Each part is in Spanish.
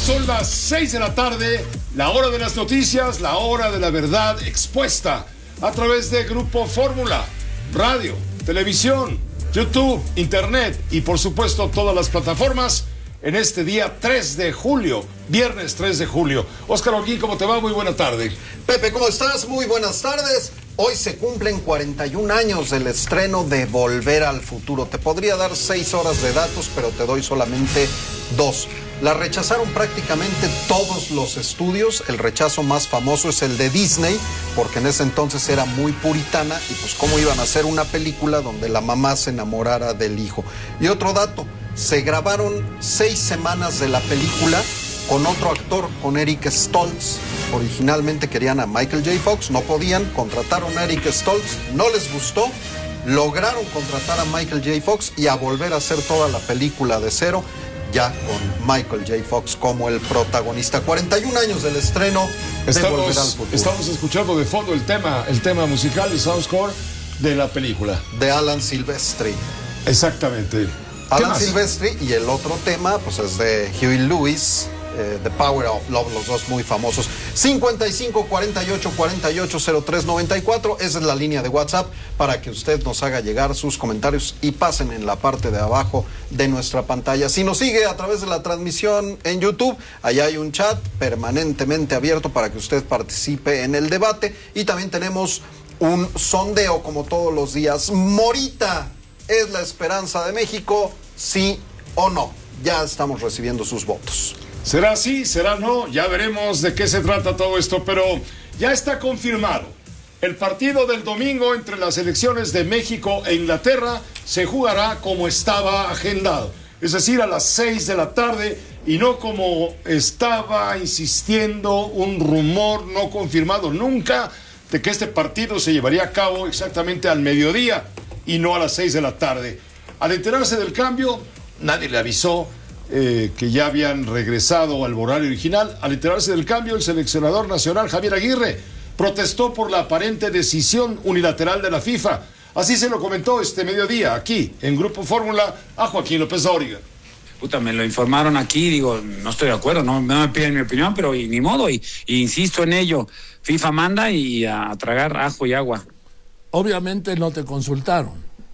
Son las 6 de la tarde, la hora de las noticias, la hora de la verdad expuesta a través de Grupo Fórmula, radio, televisión, YouTube, internet y por supuesto todas las plataformas en este día 3 de julio, viernes 3 de julio. Óscar Holguín, ¿cómo te va? Muy buena tarde. Pepe, ¿cómo estás? Muy buenas tardes. Hoy se cumplen 41 años del estreno de Volver al Futuro. Te podría dar 6 horas de datos, pero te doy solamente 2. La rechazaron prácticamente todos los estudios. El rechazo más famoso es el de Disney, porque en ese entonces era muy puritana y pues cómo iban a hacer una película donde la mamá se enamorara del hijo. Y otro dato, se grabaron 6 semanas de la película con otro actor, con Eric Stoltz. Originalmente querían a Michael J. Fox, no podían, contrataron a Eric Stoltz, no les gustó, lograron contratar a Michael J. Fox y a volver a hacer toda la película de cero, ya con Michael J. Fox como el protagonista. 41 años del estreno de Volver al Futuro. Estamos escuchando de fondo el tema musical, el soundscore de la película. De Alan Silvestri. Exactamente. Alan Silvestri, y el otro tema pues es de Huey Lewis, The Power of Love, los dos muy famosos. 55 48 48 03 94, esa es la línea de WhatsApp para que usted nos haga llegar sus comentarios y pasen en la parte de abajo de nuestra pantalla. Si nos sigue a través de la transmisión en YouTube, allá hay un chat permanentemente abierto para que usted participe en el debate, y también tenemos un sondeo como todos los días. Morita es la esperanza de México, ¿sí o no? Ya estamos recibiendo sus votos. ¿Será sí? ¿Será no? Ya veremos de qué se trata todo esto, pero ya está confirmado. El partido del domingo entre las selecciones de México e Inglaterra se jugará como estaba agendado, es decir, a las 6 de la tarde, y no como estaba insistiendo un rumor no confirmado nunca de que este partido se llevaría a cabo exactamente al mediodía y no a las 6 de la tarde. Al enterarse del cambio, nadie le avisó que ya habían regresado al horario original. Al enterarse del cambio, el seleccionador nacional Javier Aguirre protestó por la aparente decisión unilateral de la FIFA. Así se lo comentó este mediodía aquí en Grupo Fórmula a Joaquín López Dóriga. Me lo informaron aquí, digo, no estoy de acuerdo, no me piden mi opinión, pero ni modo, y insisto en ello. FIFA manda y a tragar ajo y agua. Obviamente no te consultaron.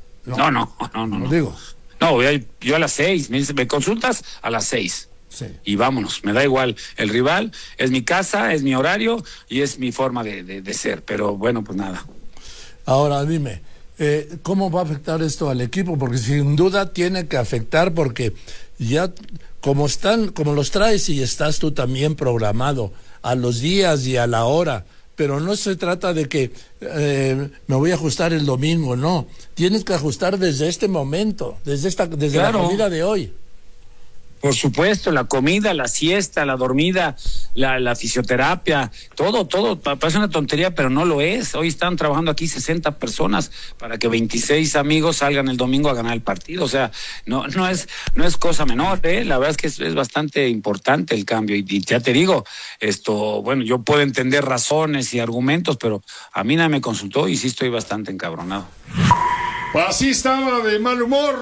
No. Digo. No, yo a las 6, me consultas a las 6. Sí. Y vámonos, me da igual. El rival es mi casa, es mi horario y es mi forma de ser. Pero bueno, pues nada. Ahora dime, ¿cómo va a afectar esto al equipo? Porque sin duda tiene que afectar, porque ya como los traes y estás tú también programado a los días y a la hora. Pero no se trata de que me voy a ajustar el domingo, no. Tienes que ajustar desde este momento, desde la comida de hoy. Por supuesto, la comida, la siesta, la dormida, la fisioterapia, todo, parece una tontería, pero no lo es. Hoy están trabajando aquí 60 personas para que 26 amigos salgan el domingo a ganar el partido. O sea, no es cosa menor, La verdad es que es bastante importante el cambio. Y ya te digo, bueno, yo puedo entender razones y argumentos, pero a mí nadie me consultó y sí estoy bastante encabronado. Pues así estaba de mal humor.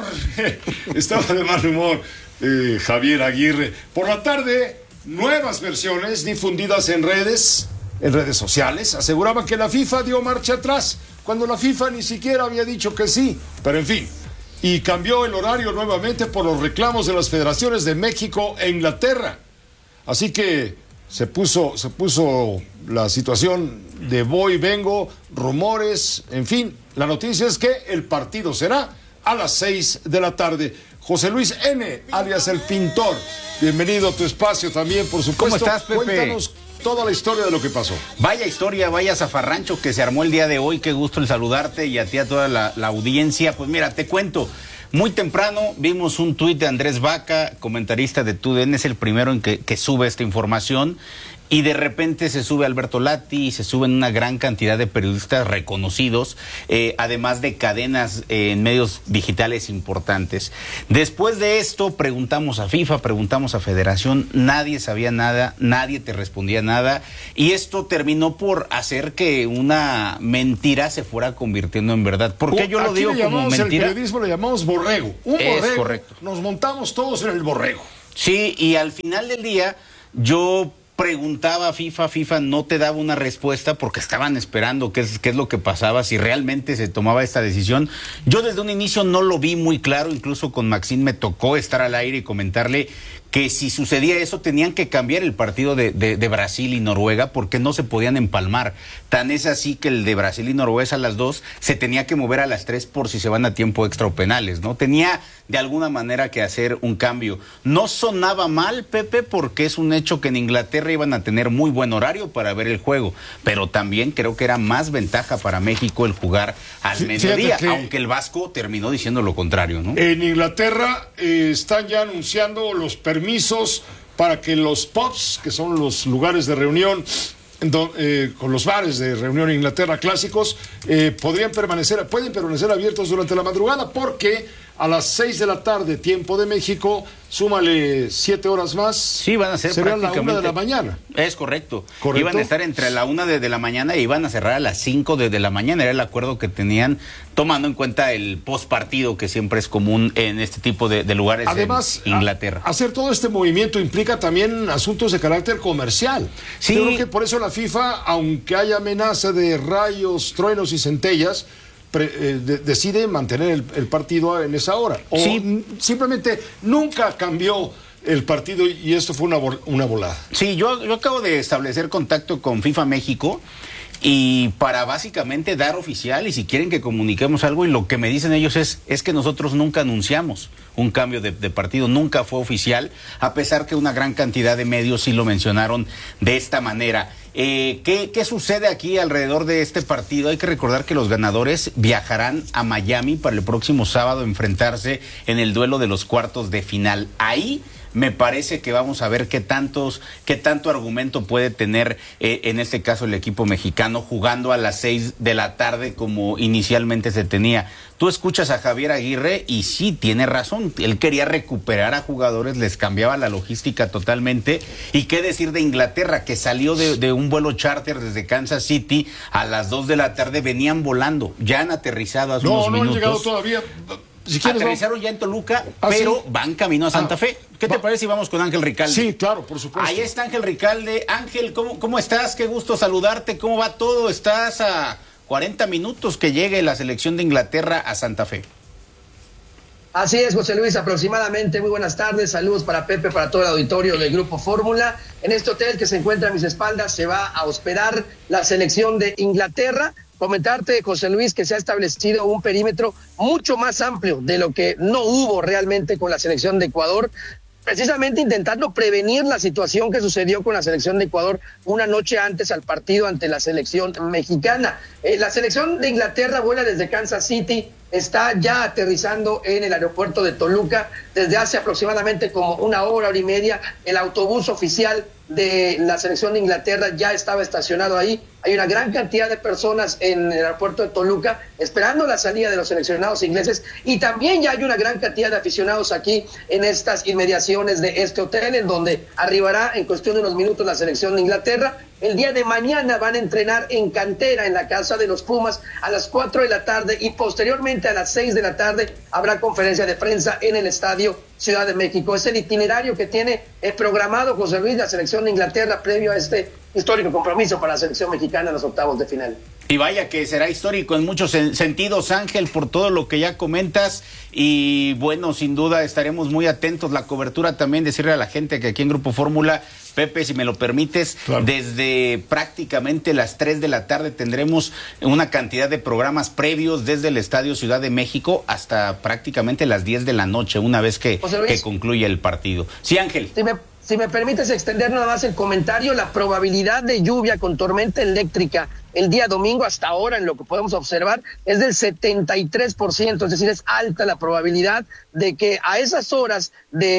Javier Aguirre. Por la tarde, nuevas versiones difundidas en redes sociales aseguraban que la FIFA dio marcha atrás, cuando la FIFA ni siquiera había dicho que sí. Pero en fin, y cambió el horario nuevamente por los reclamos de las federaciones de México e Inglaterra. Así que se puso la situación de voy, vengo, rumores, en fin. La noticia es que el partido será a las 6 de la tarde. José Luis N., alias El Pintor, bienvenido a tu espacio también, por supuesto. ¿Cómo estás, Pepe? Cuéntanos toda la historia de lo que pasó. Vaya historia, vaya zafarrancho que se armó el día de hoy. Qué gusto el saludarte y a ti, a toda la audiencia. Pues mira, te cuento. Muy temprano vimos un tuit de Andrés Vaca, comentarista de TUDN, es el primero en que sube esta información. Y de repente se sube Alberto Lati y se suben una gran cantidad de periodistas reconocidos, además de cadenas en medios digitales importantes. Después de esto preguntamos a FIFA, preguntamos a Federación, nadie sabía nada, nadie te respondía nada, y esto terminó por hacer que una mentira se fuera convirtiendo en verdad. ¿Por qué yo lo digo como mentira? El periodismo le llamamos borrego. Un borrego. Es correcto. Nos montamos todos en el borrego. Sí, y al final del día Yo preguntaba a FIFA no te daba una respuesta porque estaban esperando qué es lo que pasaba, si realmente se tomaba esta decisión. Yo desde un inicio no lo vi muy claro, incluso con Maxine me tocó estar al aire y comentarle que si sucedía eso tenían que cambiar el partido de Brasil y Noruega porque no se podían empalmar. Tan es así que el de Brasil y Noruega a las 2 se tenía que mover a las 3 por si se van a tiempo extra o penales, ¿no? Tenía de alguna manera que hacer un cambio. No sonaba mal, Pepe, porque es un hecho que en Inglaterra iban a tener muy buen horario para ver el juego, pero también creo que era más ventaja para México el jugar al mediodía, aunque el Vasco terminó diciendo lo contrario, ¿no? En Inglaterra están ya anunciando los permisos para que los pubs, que son los lugares de reunión, con los bares de reunión en Inglaterra clásicos, pueden permanecer abiertos durante la madrugada, porque a las 6 de la tarde, tiempo de México, súmale 7 horas más. Sí, van a ser serán prácticamente la 1 de la mañana. Es correcto. Iban a estar entre la 1 de la mañana y iban a cerrar a las 5 de la mañana. Era el acuerdo que tenían, tomando en cuenta el postpartido, que siempre es común en este tipo de lugares. Además, en Inglaterra. Hacer todo este movimiento implica también asuntos de carácter comercial. Sí. Yo creo que por eso la FIFA, aunque haya amenaza de rayos, truenos y centellas, decide mantener el partido en esa hora. O simplemente nunca cambió el partido y esto fue una volada. Sí, yo acabo de establecer contacto con FIFA México y para básicamente dar oficial, y si quieren que comuniquemos algo, y lo que me dicen ellos es que nosotros nunca anunciamos un cambio de partido, nunca fue oficial, a pesar que una gran cantidad de medios sí lo mencionaron de esta manera. ¿Qué sucede aquí alrededor de este partido? Hay que recordar que los ganadores viajarán a Miami para el próximo sábado a enfrentarse en el duelo de los cuartos de final. Ahí me parece que vamos a ver qué tanto argumento puede tener en este caso el equipo mexicano jugando a las 6 de la tarde como inicialmente se tenía. Tú escuchas a Javier Aguirre y sí, tiene razón, él quería recuperar a jugadores, les cambiaba la logística totalmente. Y qué decir de Inglaterra, que salió de un vuelo charter desde Kansas City a las 2 de la tarde, venían volando, ya han aterrizado hace unos minutos. No han llegado todavía. Si aterrizaron ya en Toluca, pero van camino a Santa Fe. ¿Qué te parece si vamos con Ángel Ricalde? Sí, claro, por supuesto. Ahí está Ángel Ricalde. Ángel, ¿cómo estás? Qué gusto saludarte. ¿Cómo va todo? Estás a 40 minutos que llegue la selección de Inglaterra a Santa Fe. Así es, José Luis, aproximadamente. Muy buenas tardes, saludos para Pepe, para todo el auditorio del Grupo Fórmula. En este hotel que se encuentra a mis espaldas se va a hospedar la selección de Inglaterra. Comentarte, José Luis, que se ha establecido un perímetro mucho más amplio de lo que no hubo realmente con la selección de Ecuador, precisamente intentando prevenir la situación que sucedió con la selección de Ecuador una noche antes al partido ante la selección mexicana. La selección de Inglaterra vuela desde Kansas City, está ya aterrizando en el aeropuerto de Toluca desde hace aproximadamente como una hora y media. El autobús oficial de la selección de Inglaterra ya estaba estacionado ahí. Hay una gran cantidad de personas en el aeropuerto de Toluca esperando la salida de los seleccionados ingleses, y también ya hay una gran cantidad de aficionados aquí en estas inmediaciones de este hotel, en donde arribará en cuestión de unos minutos la selección de Inglaterra. El día de mañana van a entrenar en cantera en la casa de los Pumas a las 4 de la tarde y posteriormente a las 6 de la tarde habrá conferencia de prensa en el Estadio Ciudad de México. Es el itinerario que tiene programado José Luis la selección de Inglaterra previo a este histórico compromiso para la selección mexicana en los octavos de final. Y vaya que será histórico en muchos sentidos, Ángel, por todo lo que ya comentas. Y bueno, sin duda estaremos muy atentos. La cobertura también, decirle a la gente que aquí en Grupo Fórmula, Pepe, si me lo permites, claro, desde prácticamente las 3 de la tarde tendremos una cantidad de programas previos desde el Estadio Ciudad de México hasta prácticamente las 10 de la noche, una vez que concluya el partido. Sí, Ángel. Si me permites extender nada más el comentario, la probabilidad de lluvia con tormenta eléctrica el día domingo hasta ahora, en lo que podemos observar, es del 73%, es decir, es alta la probabilidad de que a esas horas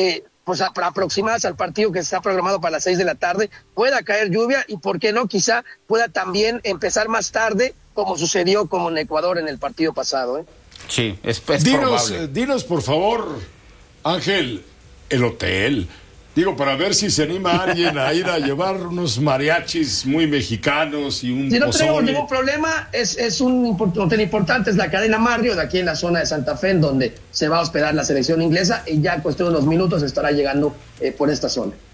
aproximadas al partido que está programado para las 6 de la tarde, pueda caer lluvia y, por qué no, quizá pueda también empezar más tarde, como sucedió como en Ecuador en el partido pasado. Sí, es probable. Dinos, por favor, Ángel, el hotel. Digo, para ver si se anima alguien a ir a llevar unos mariachis muy mexicanos y un Si no pozole. tenemos ningún problema, es un hotel importante, es la cadena Marriott, aquí en la zona de Santa Fe, en donde se va a hospedar la selección inglesa, y ya en cuestión de unos minutos estará llegando por esta zona.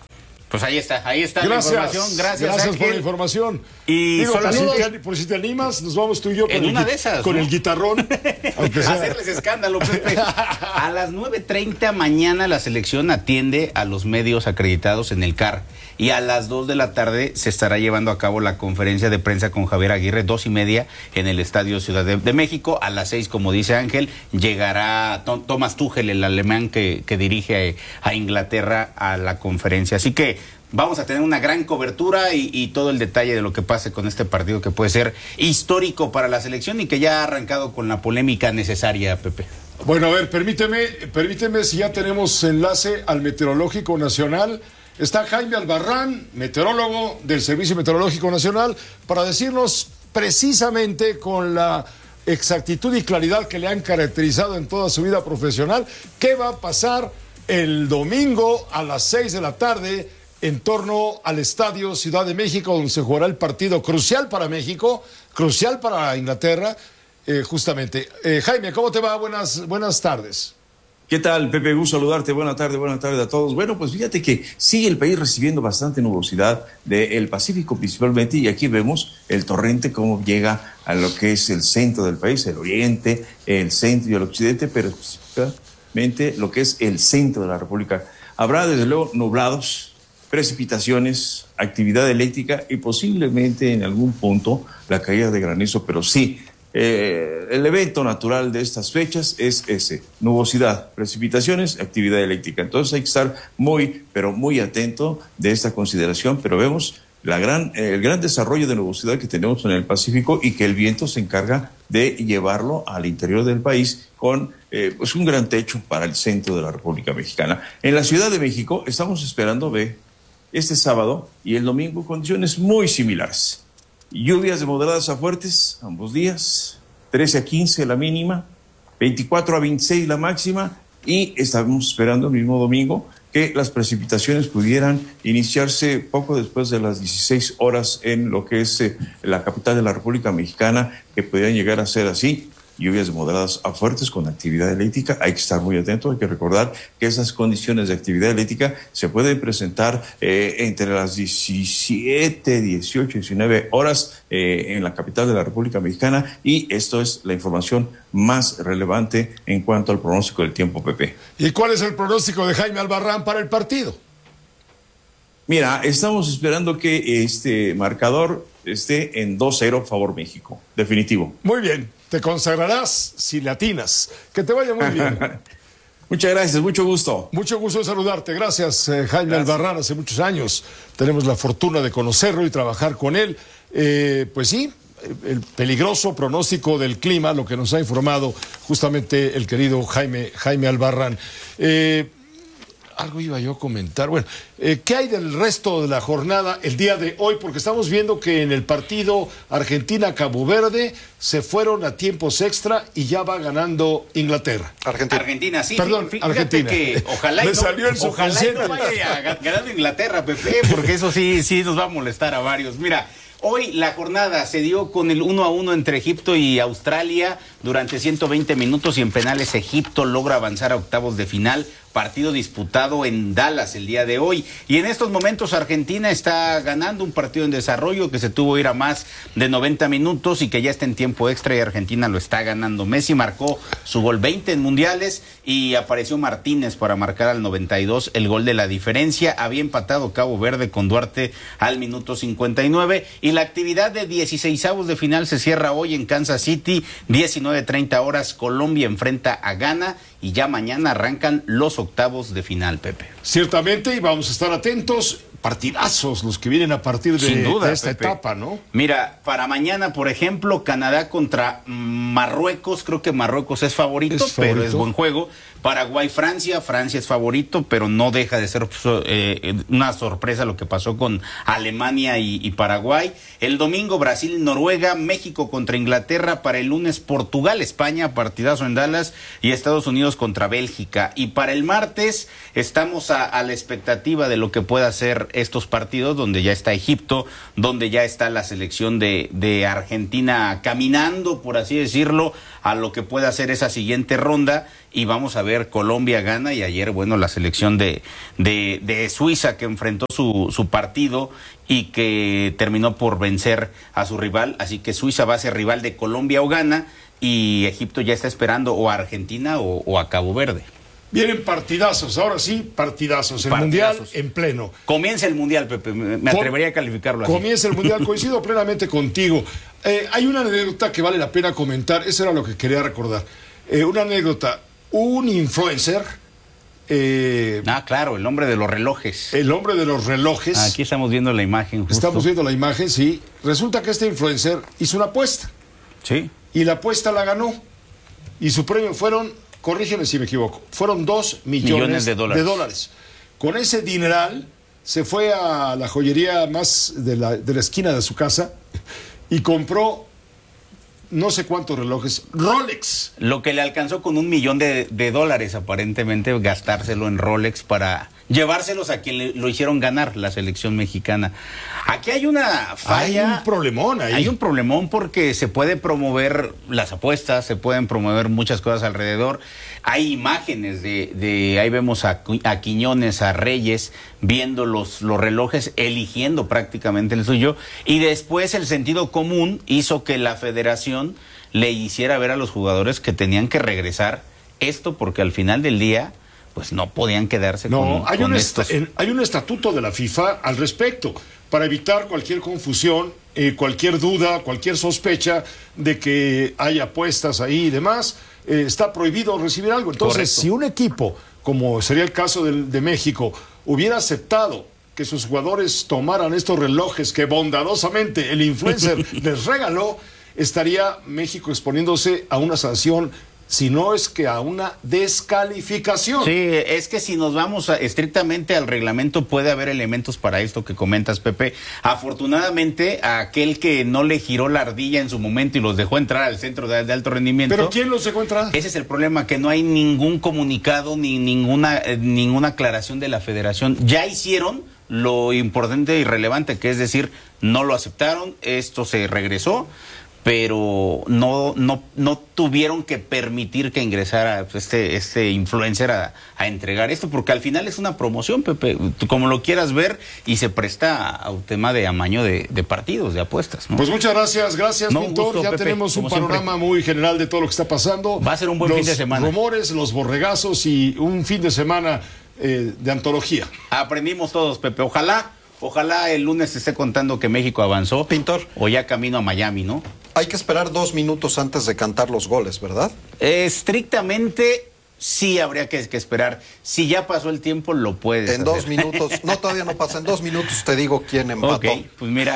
Pues ahí está Gracias, la información. Gracias por la información. Y digo, solamente por si te animas, nos vamos tú y yo en una de esas, con ¿no? el guitarrón. Aunque sea. Hacerles escándalo, Pepe. A las 9:30 mañana la selección atiende a los medios acreditados en el CAR. Y a las 2 de la tarde se estará llevando a cabo la conferencia de prensa con Javier Aguirre, 2:30 en el Estadio Ciudad de México. A las 6, como dice Ángel, llegará Thomas Tuchel, el alemán que dirige a Inglaterra, a la conferencia. Así que vamos a tener una gran cobertura y todo el detalle de lo que pase con este partido que puede ser histórico para la selección y que ya ha arrancado con la polémica necesaria, Pepe. Bueno, a ver, permíteme si ya tenemos enlace al Meteorológico Nacional. Está Jaime Albarrán, meteorólogo del Servicio Meteorológico Nacional, para decirnos precisamente con la exactitud y claridad que le han caracterizado en toda su vida profesional, qué va a pasar el domingo a las 6 de la tarde en torno al Estadio Ciudad de México, donde se jugará el partido crucial para México, crucial para Inglaterra, justamente. Jaime, ¿cómo te va? Buenas tardes. ¿Qué tal, Pepe? Gusto saludarte. Buenas tardes a todos. Bueno, pues fíjate que sigue el país recibiendo bastante nubosidad del Pacífico principalmente, y aquí vemos el torrente cómo llega a lo que es el centro del país, el oriente, el centro y el occidente, pero específicamente lo que es el centro de la República. Habrá desde luego nublados, precipitaciones, actividad eléctrica y posiblemente en algún punto la caída de granizo, pero sí, el evento natural de estas fechas es ese: nubosidad, precipitaciones, actividad eléctrica. Entonces hay que estar pero muy atento de esta consideración, pero vemos el gran desarrollo de nubosidad que tenemos en el Pacífico y que el viento se encarga de llevarlo al interior del país con pues un gran techo para el centro de la República Mexicana. En la Ciudad de México estamos esperando ver este sábado y el domingo condiciones muy similares. Lluvias de moderadas a fuertes ambos días, 13 a 15 la mínima, 24 a 26 la máxima, y estamos esperando el mismo domingo que las precipitaciones pudieran iniciarse poco después de las 16 horas en lo que es la capital de la República Mexicana, que pudieran llegar a ser así: lluvias de moderadas a fuertes con actividad eléctrica. Hay que estar muy atento, hay que recordar que esas condiciones de actividad eléctrica se pueden presentar entre las 17, 18, 19 horas en la capital de la República Mexicana, y esto es la información más relevante en cuanto al pronóstico del tiempo, Pepe. ¿Y cuál es el pronóstico de Jaime Albarrán para el partido? Mira, estamos esperando que este marcador esté en 2-0 favor México, definitivo. Muy bien. Te consagrarás si le atinas. Que te vaya muy bien. Muchas gracias, mucho gusto. Mucho gusto de saludarte. Gracias, Jaime Albarrán. Hace muchos años tenemos la fortuna de conocerlo y trabajar con él. Pues sí, el peligroso pronóstico del clima, lo que nos ha informado justamente el querido Jaime Albarrán. Algo iba yo a comentar. Bueno, ¿qué hay del resto de la jornada el día de hoy? Porque estamos viendo que en el partido Argentina-Cabo Verde se fueron a tiempos extra y ya va ganando Inglaterra. Argentina, sí. Perdón, fíjate Argentina. Que ojalá Me salió el subconsciente. no vaya ganando Inglaterra, Pepe, porque eso sí nos va a molestar a varios. Mira, hoy la jornada se dio con el 1-1 entre Egipto y Australia durante 120 minutos, y en penales Egipto logra avanzar a octavos de final. Partido disputado en Dallas el día de hoy. Y en estos momentos Argentina está ganando un partido en desarrollo que se tuvo que ir a más de 90 minutos y que ya está en tiempo extra, y Argentina lo está ganando. Messi marcó su gol 20 en mundiales y apareció Martínez para marcar al 92 el gol de la diferencia. Había empatado Cabo Verde con Duarte al minuto 59, y la actividad de 16avos de final se cierra hoy en Kansas City, 19:30 horas. Colombia enfrenta a Ghana y ya mañana arrancan los octavos de final, Pepe. Ciertamente, y vamos a estar atentos. Partidazos los que vienen a partir Sin duda, de esta Pepe. etapa, ¿no? Mira, para mañana, por ejemplo, Canadá contra Marruecos. Creo que Marruecos es favorito, pero es buen juego. Paraguay-Francia, Francia es favorito, pero no deja de ser una sorpresa lo que pasó con Alemania y Paraguay. El domingo, Brasil-Noruega, México contra Inglaterra. Para el lunes, Portugal-España, partidazo en Dallas, y Estados Unidos contra Bélgica. Y para el martes. Estamos a la expectativa de lo que pueda hacer estos partidos, donde ya está Egipto, donde ya está la selección de Argentina caminando, por así decirlo, a lo que pueda hacer esa siguiente ronda. Y vamos a ver, Colombia gana, y ayer, bueno, la selección de Suiza, que enfrentó su partido y que terminó por vencer a su rival. Así que Suiza va a ser rival de Colombia o gana, y Egipto ya está esperando o a Argentina o a Cabo Verde. Vienen partidazos, ahora sí, partidazos. El Mundial en pleno. Comienza el Mundial, Pepe, me atrevería a calificarlo así. Comienza el Mundial, coincido plenamente contigo. Hay una anécdota que vale la pena comentar, eso era lo que quería recordar. Una anécdota, un influencer... claro, el hombre de los relojes. El hombre de los relojes. Aquí estamos viendo la imagen. Justo. Estamos viendo la imagen, sí. Resulta que este influencer hizo una apuesta. Sí. Y la apuesta la ganó. Y su premio fueron, corrígeme si me equivoco, fueron 2 millones de dólares. Con ese dineral se fue a la joyería más de la esquina de su casa y compró no sé cuántos relojes, Rolex. Lo que le alcanzó con $1 millón de dólares, aparentemente, gastárselo en Rolex para llevárselos a quien lo hicieron ganar, la selección mexicana. Aquí hay una falla. Hay un problemón ahí. Hay un problemón porque se puede promover las apuestas, se pueden promover muchas cosas alrededor. Hay imágenes ahí vemos a Quiñones, a Reyes, viendo los relojes, eligiendo prácticamente el suyo, y después el sentido común hizo que la federación le hiciera ver a los jugadores que tenían que regresar esto, porque al final del día pues no podían quedarse con estos. Hay un estatuto de la FIFA al respecto, para evitar cualquier confusión, cualquier duda, cualquier sospecha de que hay apuestas ahí y demás. Está prohibido recibir algo. Entonces, correcto, si un equipo, como sería el caso de México, hubiera aceptado que sus jugadores tomaran estos relojes que bondadosamente el influencer les regaló, estaría México exponiéndose a una sanción, si no es que a una descalificación. Sí, es que si nos vamos estrictamente al reglamento, puede haber elementos para esto que comentas, Pepe. Afortunadamente, a aquel que no le giró la ardilla en su momento y los dejó entrar al centro de alto rendimiento. ¿Pero quién los dejó entrar? Ese es el problema, que no hay ningún comunicado ni ninguna aclaración de la federación. Ya hicieron lo importante y relevante, que es decir, no lo aceptaron, esto se regresó, pero no tuvieron que permitir que ingresara este influencer a entregar esto, porque al final es una promoción, Pepe, como lo quieras ver, y se presta a un tema de amaño de partidos, de apuestas, ¿no? Pues muchas gracias, Pintor. Gusto, ya Pepe, tenemos un panorama muy general de todo lo que está pasando. Va a ser un buen fin de semana. Los rumores, los borregazos y un fin de semana de antología. Aprendimos todos, Pepe. Ojalá el lunes te esté contando que México avanzó. Pintor. O ya camino a Miami, ¿no? Hay que esperar 2 minutos antes de cantar los goles, ¿verdad? Estrictamente, sí habría que esperar. Si ya pasó el tiempo, lo puedes hacer. 2 minutos. No, todavía no pasa. En 2 minutos te digo quién empató. Ok, pues mira.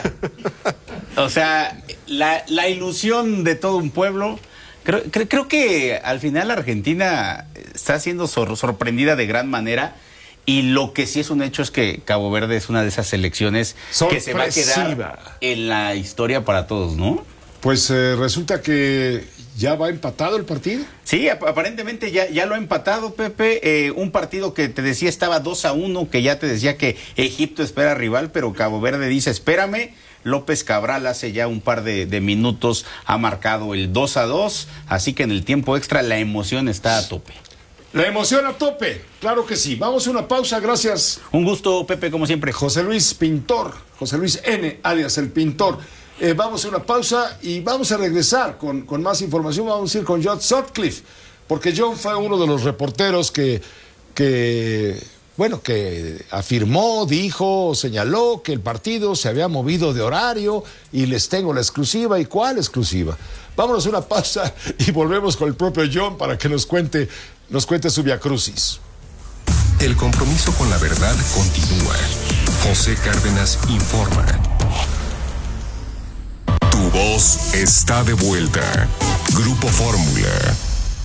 O sea, la ilusión de todo un pueblo. Creo que al final Argentina está siendo sorprendida de gran manera. Y lo que sí es un hecho es que Cabo Verde es una de esas selecciones que se va a quedar en la historia para todos, ¿no? Pues resulta que ya va empatado el partido. Sí, aparentemente ya lo ha empatado, Pepe. Un partido que te decía estaba 2-1, que ya te decía que Egipto espera rival, pero Cabo Verde dice, espérame. López Cabral hace ya un par de minutos ha marcado el 2-2, así que en el tiempo extra la emoción está a tope. La emoción a tope, claro que sí. Vamos a una pausa, gracias. Un gusto, Pepe, como siempre. José Luis Pintor, José Luis N, alias El Pintor. Vamos a una pausa y vamos a regresar con más información. Vamos a ir con John Sutcliffe, porque John fue uno de los reporteros que afirmó, dijo, señaló que el partido se había movido de horario, y les tengo la exclusiva. ¿Y cuál exclusiva? Vámonos a una pausa y volvemos con el propio John para que nos cuente su viacrucis. El compromiso con la verdad continúa. José Cárdenas informa. Tu voz está de vuelta. Grupo Fórmula.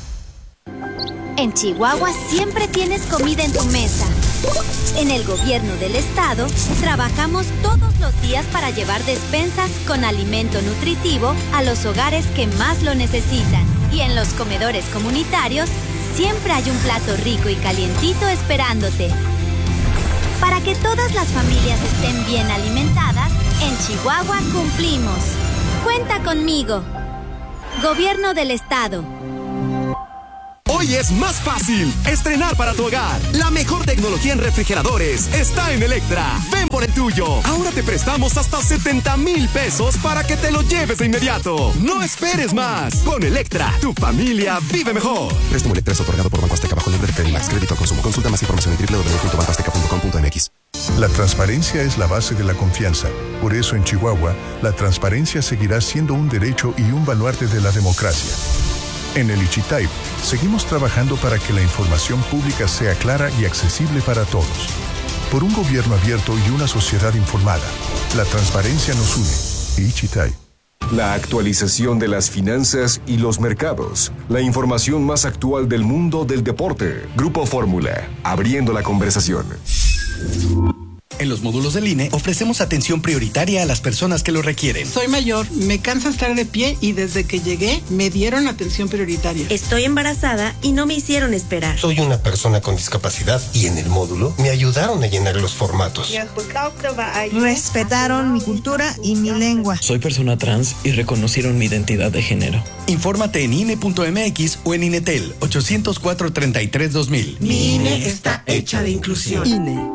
En Chihuahua siempre tienes comida en tu mesa. En el gobierno del estado trabajamos todos los días para llevar despensas con alimento nutritivo a los hogares que más lo necesitan. Y en los comedores comunitarios siempre hay un plato rico y calientito esperándote. Para que todas las familias estén bien alimentadas, en Chihuahua cumplimos. Cuenta conmigo. Gobierno del Estado. Hoy es más fácil estrenar para tu hogar. La mejor tecnología en refrigeradores está en Electra. Ven por el tuyo. Ahora te prestamos hasta 70,000 pesos para que te lo lleves de inmediato. No esperes más. Con Electra, tu familia vive mejor. Préstamo Electra es otorgado por Banco Azteca bajo libre de Credimax. Crédito al consumo. Consulta más información en www.bancoazteca.com.mx. La transparencia es la base de la confianza. Por eso en Chihuahua, la transparencia seguirá siendo un derecho y un baluarte de la democracia. En el Ichitaip, seguimos trabajando para que la información pública sea clara y accesible para todos. Por un gobierno abierto y una sociedad informada, la transparencia nos une. Ichitaip. La actualización de las finanzas y los mercados. La información más actual del mundo del deporte. Grupo Fórmula, abriendo la conversación. En los módulos del INE ofrecemos atención prioritaria a las personas que lo requieren. Soy mayor, me cansa estar de pie y desde que llegué me dieron atención prioritaria. Estoy embarazada y no me hicieron esperar. Soy una persona con discapacidad y en el módulo me ayudaron a llenar los formatos. Respetaron mi cultura y mi lengua. Soy persona trans y reconocieron mi identidad de género. Infórmate en INE.mx o en INETEL 804-33-2000. Mi INE está hecha de inclusión. INE.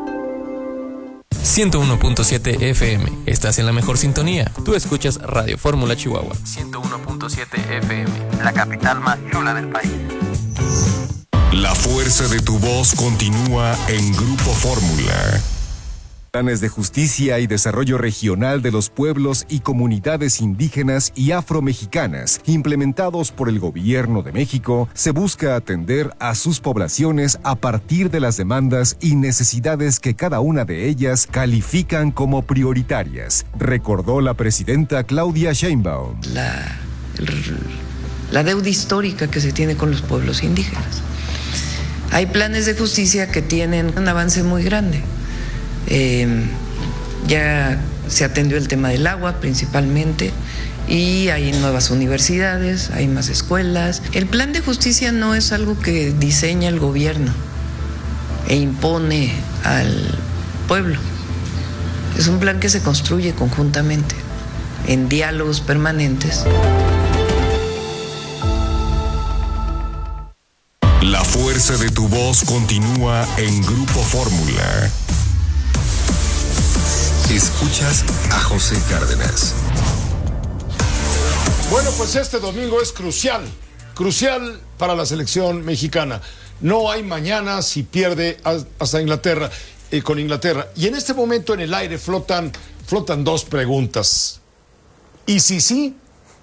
101.7 FM. Estás en la mejor sintonía. Tú escuchas Radio Fórmula Chihuahua. 101.7 FM. La capital más chula del país. La fuerza de tu voz continúa en Grupo Fórmula. Planes de justicia y desarrollo regional de los pueblos y comunidades indígenas y afromexicanas implementados por el Gobierno de México, se busca atender a sus poblaciones a partir de las demandas y necesidades que cada una de ellas califican como prioritarias, recordó la presidenta Claudia Sheinbaum. La deuda histórica que se tiene con los pueblos indígenas. Hay planes de justicia que tienen un avance muy grande. Ya se atendió el tema del agua principalmente y hay nuevas universidades, hay más escuelas. El plan de justicia no es algo que diseña el gobierno e impone al pueblo. Es un plan que se construye conjuntamente, en diálogos permanentes. La fuerza de tu voz continúa en Grupo Fórmula. Escuchas a José Cárdenas. Bueno, pues este domingo es crucial para la selección mexicana. No hay mañana si pierde hasta Inglaterra, con Inglaterra. Y en este momento en el aire flotan dos preguntas. ¿Y si sí?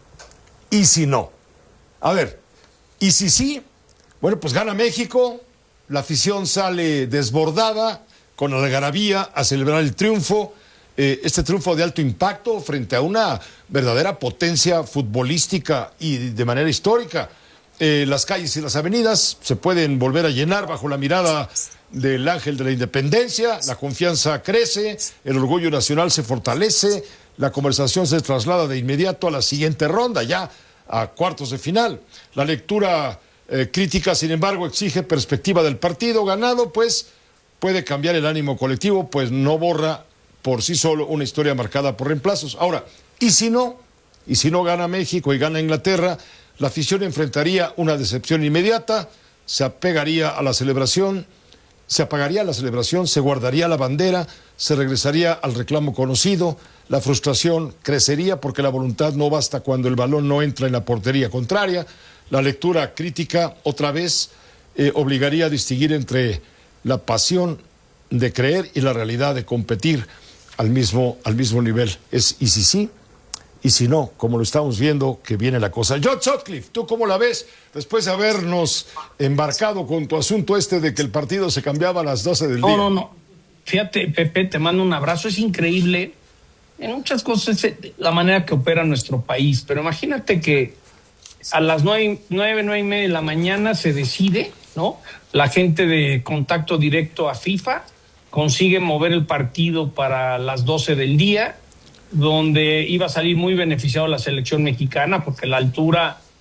¿Y si no? A ver, ¿y si sí? Bueno, pues gana México, la afición sale desbordada, con algarabía a celebrar el triunfo. Este triunfo de alto impacto frente a una verdadera potencia futbolística y de manera histórica. Las calles y las avenidas se pueden volver a llenar bajo la mirada del ángel de la independencia, la confianza crece, el orgullo nacional se fortalece, la conversación se traslada de inmediato a la siguiente ronda, ya a cuartos de final. La lectura crítica, sin embargo, exige perspectiva del partido ganado, pues puede cambiar el ánimo colectivo, pues no borra por sí solo una historia marcada por reemplazos. Ahora, ¿y si no? ¿Y si no gana México y gana Inglaterra? La afición enfrentaría una decepción inmediata, se apagaría la celebración, se guardaría la bandera, se regresaría al reclamo conocido, la frustración crecería porque la voluntad no basta cuando el balón no entra en la portería contraria, la lectura crítica otra vez obligaría a distinguir entre la pasión de creer y la realidad de competir al mismo nivel. Es y si sí, y si no, como lo estamos viendo que viene la cosa. John Sutcliffe, ¿tú cómo la ves después de habernos embarcado con tu asunto de que el partido se cambiaba a las 12 del día? No. Fíjate, Pepe, te mando un abrazo. Es increíble en muchas cosas la manera que opera nuestro país, pero imagínate que a las 9:30 de la mañana se decide, ¿no? La gente de contacto directo a FIFA consigue mover el partido para las 12 del día, donde iba a salir muy beneficiado la selección mexicana, porque la altura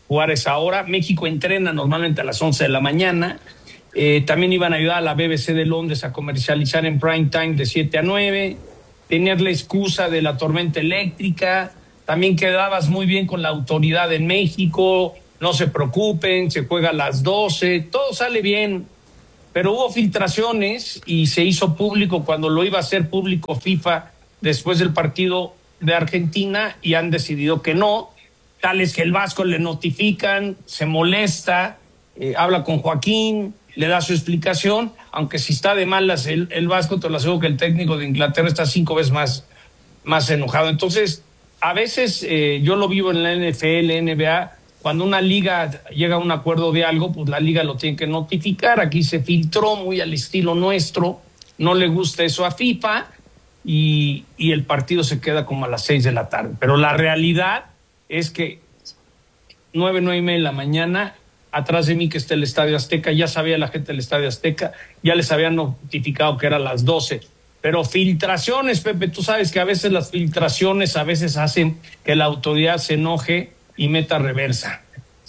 jugar a esa hora. México entrena normalmente a las 11 de la mañana. También iban a ayudar a la BBC de Londres a comercializar en prime time de 7 a 9. Tenías la excusa de la tormenta eléctrica. También quedabas muy bien con la autoridad en México. No se preocupen, se juega a las 12. Todo sale bien. Pero hubo filtraciones y se hizo público cuando lo iba a hacer público FIFA después del partido de Argentina y han decidido que no. Tal es que el Vasco le notifican, se molesta, habla con Joaquín, le da su explicación, aunque si está de malas el Vasco, te lo aseguro que el técnico de Inglaterra está 5 veces más enojado. Entonces, a veces yo lo vivo en la NFL, NBA, cuando una liga llega a un acuerdo de algo, pues la liga lo tiene que notificar. Aquí se filtró muy al estilo nuestro, no le gusta eso a FIFA y el partido se queda como a las 6 de la tarde. Pero la realidad es que 9:30 de la mañana, atrás de mí que está el Estadio Azteca, ya sabía la gente del Estadio Azteca, ya les habían notificado que era a las 12. Pero filtraciones, Pepe, tú sabes que a veces las filtraciones a veces hacen que la autoridad se enoje y meta reversa.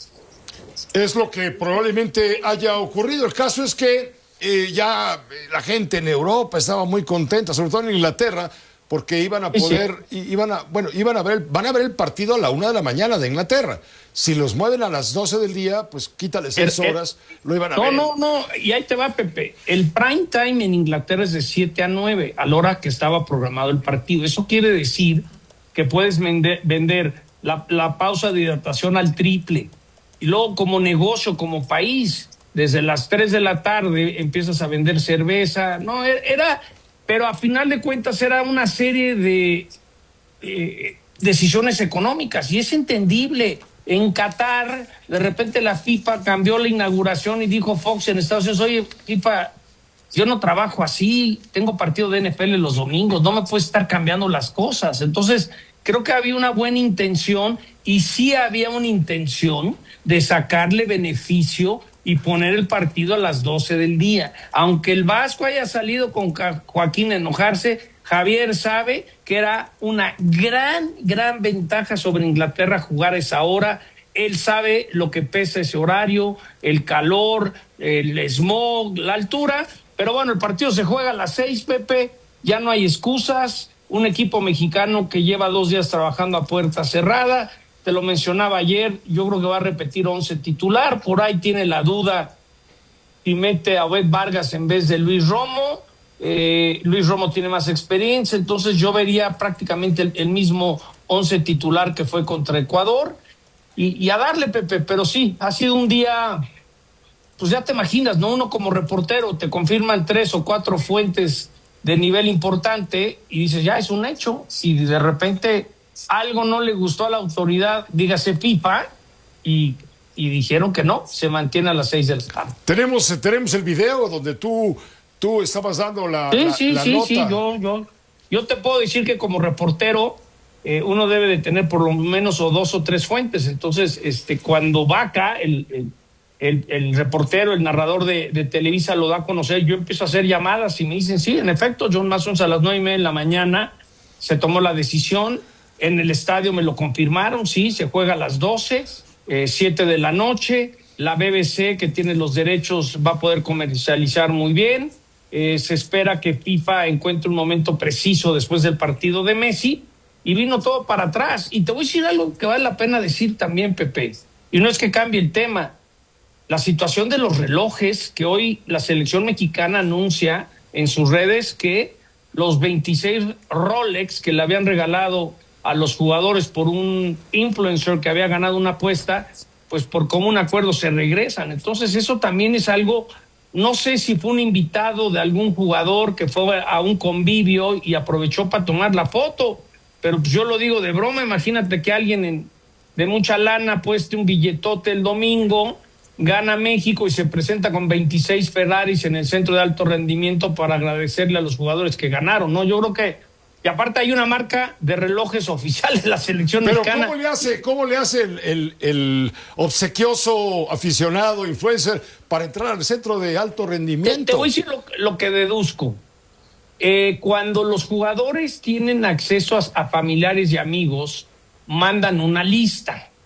Es lo que probablemente haya ocurrido. El caso es que ya la gente en Europa estaba muy contenta, sobre todo en Inglaterra, porque iban a poder, van a ver el partido a la 1 de la mañana de Inglaterra. Si los mueven a las 12 del día, pues quítale 6 horas, lo iban a ver. No, y ahí te va, Pepe. El prime time en Inglaterra es de 7 a 9, a la hora que estaba programado el partido. Eso quiere decir que puedes vender la pausa de hidratación al triple. Y luego, como negocio, como país, desde las 3 de la tarde empiezas a vender cerveza. No, pero a final de cuentas era una serie de decisiones económicas y es entendible. En Qatar, de repente la FIFA cambió la inauguración y dijo Fox en Estados Unidos, oye, FIFA, yo no trabajo así, tengo partido de NFL los domingos, no me puedes estar cambiando las cosas. Entonces, creo que había una buena intención y sí había una intención de sacarle beneficio y poner el partido a las 12 del día. Aunque el Vasco haya salido con Joaquín a enojarse, Javier sabe que era una gran ventaja sobre Inglaterra jugar a esa hora. Él sabe lo que pesa ese horario, el calor, el smog, la altura. Pero bueno, el partido se juega a las 6, Pepe, ya no hay excusas. Un equipo mexicano que lleva 2 días trabajando a puerta cerrada. Te lo mencionaba ayer, yo creo que va a repetir 11 titular. Por ahí tiene la duda si mete a Obed Vargas en vez de Luis Romo. Luis Romo tiene más experiencia, entonces yo vería prácticamente el mismo 11 titular que fue contra Ecuador y a darle, Pepe. Pero sí, ha sido un día, pues ya te imaginas, ¿no? Uno como reportero te confirman 3 o 4 fuentes de nivel importante y dices, ya es un hecho. Si de repente algo no le gustó a la autoridad, dígase FIFA, y dijeron que no, se mantiene a las 6 de la tarde. Tenemos el video donde tú estabas dando la nota. Sí, yo te puedo decir que como reportero uno debe de tener por lo menos o 2 o 3 fuentes. Entonces, cuando Vaca, el reportero, el narrador de Televisa lo da a conocer, yo empiezo a hacer llamadas y me dicen, sí, en efecto, John Mason, a las 9:30 de la mañana se tomó la decisión. En el estadio me lo confirmaron, sí, se juega a las 12, 7 de la noche. La BBC, que tiene los derechos, va a poder comercializar muy bien. Se espera que FIFA encuentre un momento preciso después del partido de Messi y vino todo para atrás. Y te voy a decir algo que vale la pena decir también, Pepe, y no es que cambie el tema. La situación de los relojes, que hoy la selección mexicana anuncia en sus redes que los 26 Rolex que le habían regalado a los jugadores por un influencer que había ganado una apuesta, pues por común acuerdo se regresan. Entonces eso también es algo, no sé si fue un invitado de algún jugador que fue a un convivio y aprovechó para tomar la foto, pero pues yo lo digo de broma. Imagínate que alguien de mucha lana pueste un billetote el domingo, gana México y se presenta con 26 Ferraris en el centro de alto rendimiento para agradecerle a los jugadores que ganaron, ¿no? Yo creo que, y aparte hay una marca de relojes oficiales de la selección mexicana. Pero ¿cómo le hace el obsequioso aficionado, influencer, para entrar al centro de alto rendimiento? Te voy a decir lo que deduzco. Cuando los jugadores tienen acceso a familiares y amigos, mandan una lista.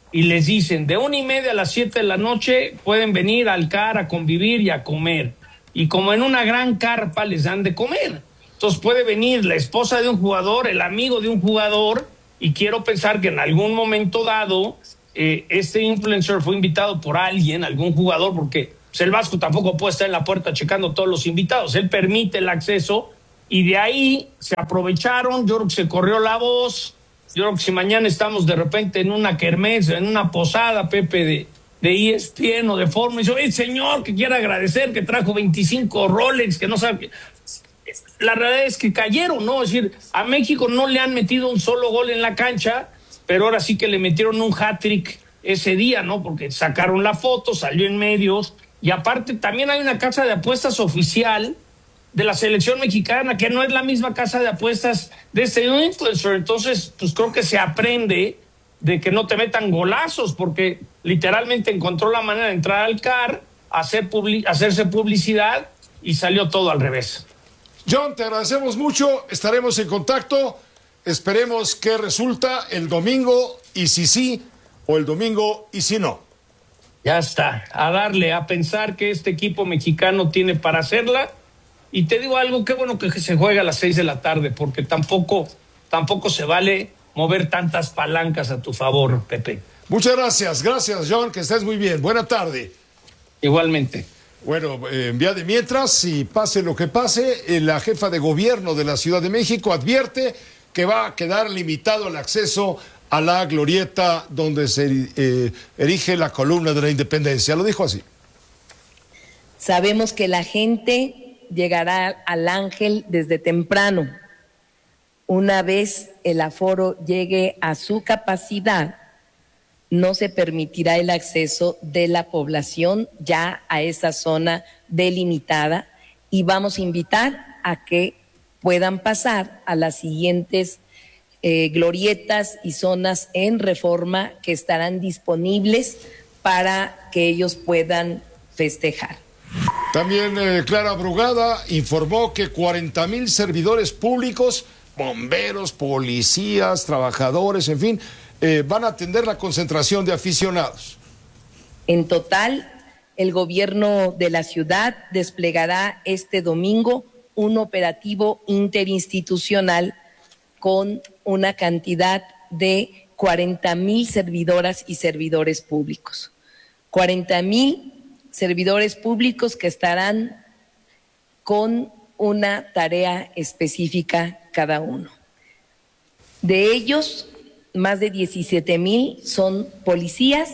y les dicen de 1:30 a las 7 de la noche pueden venir al CAR a convivir y a comer. Y como en una gran carpa les dan de comer. Entonces puede venir la esposa de un jugador, el amigo de un jugador, y quiero pensar que en algún momento dado este influencer fue invitado por alguien, algún jugador, porque pues, el Vasco tampoco puede estar en la puerta checando todos los invitados. Él permite el acceso y de ahí se aprovecharon. Yo creo que se corrió la voz. Yo creo que si mañana estamos de repente en una kermés, en una posada, Pepe, de ESPN o de Fórmula, y dice, oye, señor, que quiere agradecer que trajo 25 Rolex, que no sabe. La realidad es que cayeron, ¿no? Es decir, a México no le han metido un solo gol en la cancha, pero ahora sí que le metieron un hat-trick ese día, ¿no? Porque sacaron la foto, salió en medios, y aparte también hay una casa de apuestas oficial de la selección mexicana, que no es la misma casa de apuestas de este influencer. Entonces, pues creo que se aprende de que no te metan golazos, porque literalmente encontró la manera de entrar al CAR, hacerse publicidad, y salió todo al revés. John, te agradecemos mucho, estaremos en contacto, esperemos que resulta el domingo y si sí, o el domingo y si no. Ya está, a darle, a pensar que este equipo mexicano tiene para hacerla. Y te digo algo, qué bueno que se juega a las 6 de la tarde, porque tampoco se vale mover tantas palancas a tu favor, Pepe. Muchas gracias, John, que estés muy bien. Buena tarde. Igualmente. Bueno, vía de mientras, y pase lo que pase, la jefa de gobierno de la Ciudad de México advierte que va a quedar limitado el acceso a la glorieta donde se erige la columna de la Independencia. Lo dijo así. Sabemos que la gente llegará al Ángel desde temprano. Una vez el aforo llegue a su capacidad, no se permitirá el acceso de la población ya a esa zona delimitada, y vamos a invitar a que puedan pasar a las siguientes glorietas y zonas en Reforma que estarán disponibles para que ellos puedan festejar. También Clara Brugada informó que 40,000 servidores públicos, bomberos, policías, trabajadores, en fin, van a atender la concentración de aficionados. En total, el gobierno de la ciudad desplegará este domingo un operativo interinstitucional con una cantidad de 40,000 servidoras y servidores públicos. 40,000 servidores públicos que estarán con una tarea específica cada uno. De ellos, más de 17,000 son policías.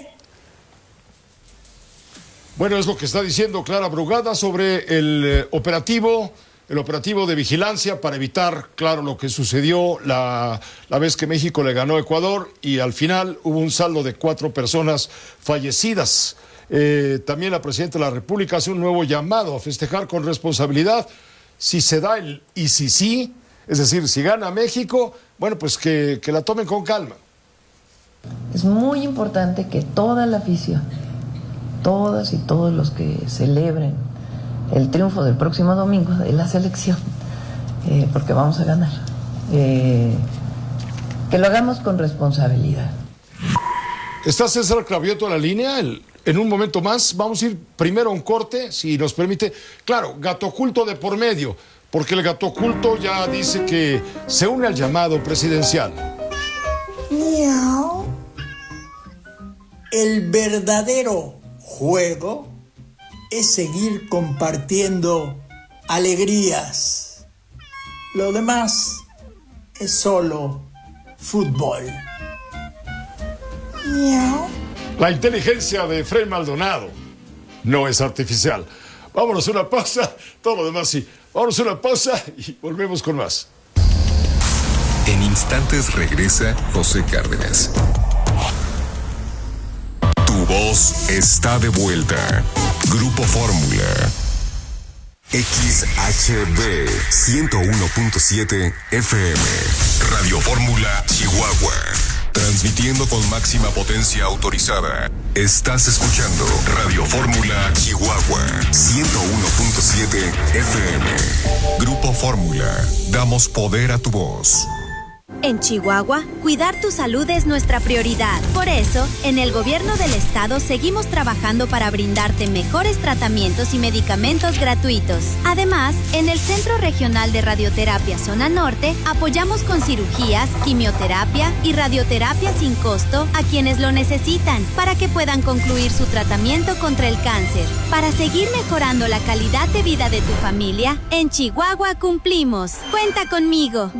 Bueno, es lo que está diciendo Clara Brugada sobre el operativo de vigilancia para evitar, claro, lo que sucedió la vez que México le ganó a Ecuador y al final hubo un saldo de 4 personas fallecidas. También la Presidenta de la República hace un nuevo llamado a festejar con responsabilidad. Si se da el y si sí, es decir, si gana México, bueno, pues que la tomen con calma. Es muy importante que toda la afición, todas y todos los que celebren el triunfo del próximo domingo de la selección, porque vamos a ganar, que lo hagamos con responsabilidad. ¿Está César Cravioto a la línea? En un momento más vamos a ir primero a un corte, si nos permite. Claro, Gato Oculto de por medio, porque el Gato Oculto ya dice que se une al llamado presidencial. Miau. El verdadero juego es seguir compartiendo alegrías. Lo demás es solo fútbol. Miau. La inteligencia de Fred Maldonado no es artificial. Vámonos a una pausa, todo lo demás sí. Vámonos a una pausa y volvemos con más. En instantes regresa José Cárdenas. Tu voz está de vuelta. Grupo Fórmula. XHB 101.7 FM. Radio Fórmula Chihuahua. Transmitiendo con máxima potencia autorizada. Estás escuchando Radio Fórmula Chihuahua 101.7 FM. Grupo Fórmula. Damos poder a tu voz. En Chihuahua, cuidar tu salud es nuestra prioridad. Por eso, en el gobierno del estado seguimos trabajando para brindarte mejores tratamientos y medicamentos gratuitos. Además, en el Centro Regional de Radioterapia Zona Norte, apoyamos con cirugías, quimioterapia y radioterapia sin costo a quienes lo necesitan para que puedan concluir su tratamiento contra el cáncer. Para seguir mejorando la calidad de vida de tu familia, en Chihuahua cumplimos. Cuenta conmigo.